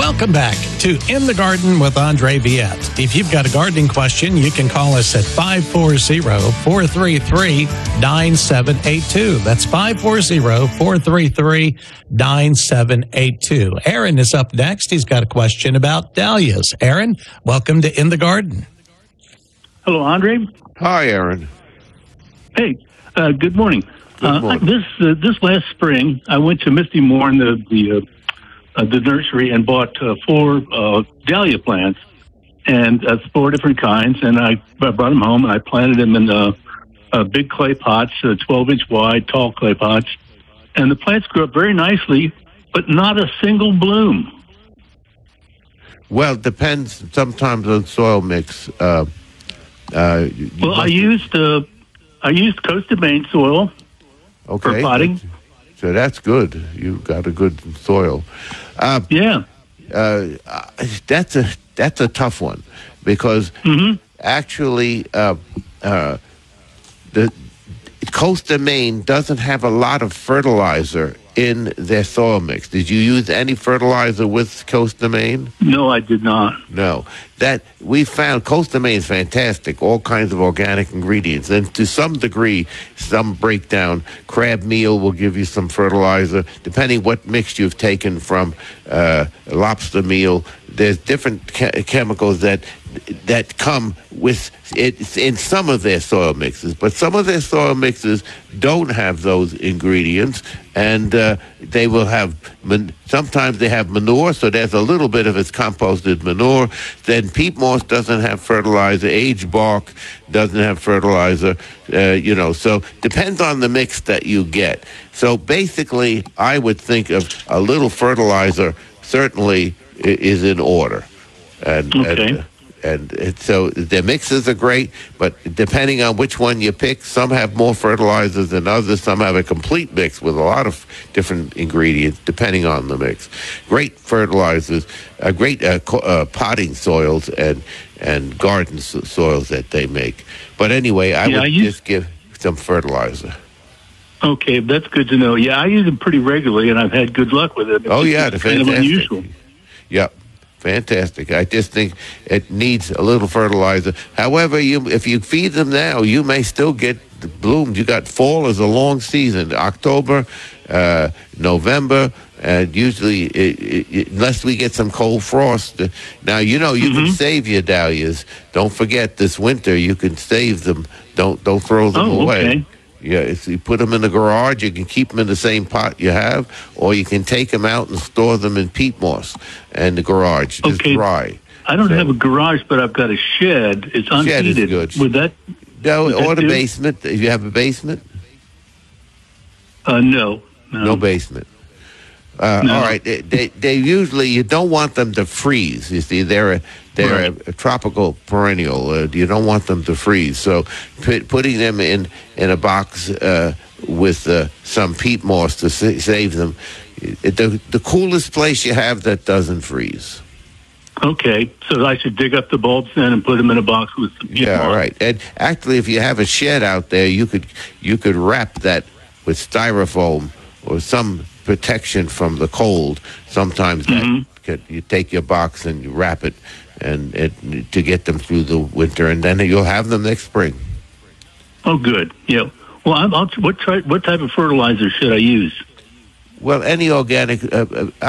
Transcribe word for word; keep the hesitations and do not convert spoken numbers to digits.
Welcome back to In the Garden with Andre Viette. If you've got a gardening question, you can call us at five four zero, four three three, nine seven eight two. That's five four zero, four three three, nine seven eight two. Aaron is up next. He's got a question about dahlias. Aaron, welcome to In the Garden. Hello, Andre. Hi, Aaron. Hey, uh, good morning. Good morning. Uh, this uh, this last spring, I went to Misty Moore in the the, uh, uh, the nursery and bought uh, four uh, dahlia plants, and uh, four different kinds. And I, I brought them home and I planted them in uh, uh, big clay pots, uh, twelve inch wide, tall clay pots. And the plants grew up very nicely, but not a single bloom. Well, it depends sometimes on soil mix. Uh, uh, Well, I used uh, I used Coast of Maine soil okay, for potting. So that's good. You got a good soil. Uh, Yeah. uh, that's a that's a tough one because Mm-hmm. actually uh, uh, the Coast of Maine doesn't have a lot of fertilizer in their soil mix. Did you use any fertilizer with Coast of Maine? No, I did not. No. That we found Coast of Maine is fantastic, all kinds of organic ingredients. And to some degree, some breakdown. Crab meal will give you some fertilizer, depending what mix you've taken from uh, lobster meal. There's different che- chemicals that that come with it in some of their soil mixes, but some of their soil mixes don't have those ingredients, and uh, they will have, man- sometimes they have manure, so there's a little bit of it's composted manure. Then peat moss doesn't have fertilizer, aged bark doesn't have fertilizer, uh, you know, so depends on the mix that you get. So basically, I would think of a little fertilizer certainly i- is in order. And, Okay. and, uh, And it, so the mixes are great, but depending on which one you pick, some have more fertilizers than others. Some have a complete mix with a lot of different ingredients, depending on the mix. Great fertilizers, uh, great uh, co- uh, potting soils and and garden so- soils that they make. But anyway, I Yeah, would I use- just give some fertilizer. Okay, that's good to know. Yeah, I use them pretty regularly, and I've had good luck with it. It's Oh yeah, it's the kind of fantastic. unusual. Yep. Fantastic. I just think it needs a little fertilizer. However, you if you feed them now, you may still get the blooms. You got fall is a long season. October, uh, November, and usually, it, it, unless we get some cold frost. Uh, now, you know, you Mm-hmm. can save your dahlias. Don't forget this winter, you can save them. Don't don't throw them Oh, away. okay. Yeah, if you put them in the garage, you can keep them in the same pot you have, or you can take them out and store them in peat moss in the garage, just Okay. dry. I don't So- have a garage, but I've got a shed. It's Shed is unheated. good. Would that? No, Would that or the do? basement. If you have a basement, Uh, no. No. no basement. Uh, No. All right. They, they they usually you don't want them to freeze. You see, they're a, they're Right. a, a tropical perennial. Uh, you don't want them to freeze. So put, putting them in in a box uh, with uh, some peat moss to sa- save them. It, the the coolest place you have that doesn't freeze. Okay, so I should dig up the bulbs then and put them in a box with some peat Yeah, moss. right. And actually, if you have a shed out there, you could you could wrap that with styrofoam or some protection from the cold. Sometimes that Mhm. could, you take your box and you wrap it, and it, to get them through the winter, and then you'll have them next spring. Oh, good. Yeah. Well, I'm, I'll, what, try, what type of fertilizer should I use? Well, any organic. Uh, uh,